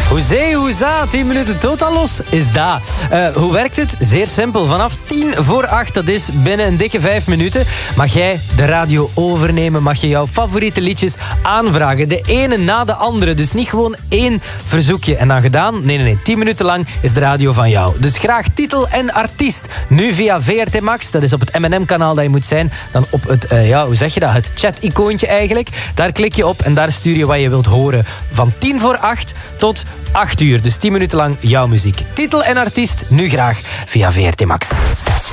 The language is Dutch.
Hoezee, hoeza, 10 minuten totaal los is dat. Hoe werkt het? Zeer simpel. Vanaf 7:50, dat is binnen een dikke 5 minuten, mag jij de radio overnemen. Mag je jouw favoriete liedjes aanvragen. De ene na de andere. Dus niet gewoon 1 verzoekje en dan gedaan. Nee. 10 minuten lang is de radio van jou. Dus graag titel en artiest. Nu via VRT Max. Dat is op het M&M-kanaal dat je moet zijn. Dan op het, hoe zeg je dat? Het chat-icoontje eigenlijk. Daar klik je op en daar stuur je wat je wilt horen. Van 7:50 tot 8 uur. Dus 10 minuten lang jouw muziek. Titel en artiest, nu graag via VRT Max.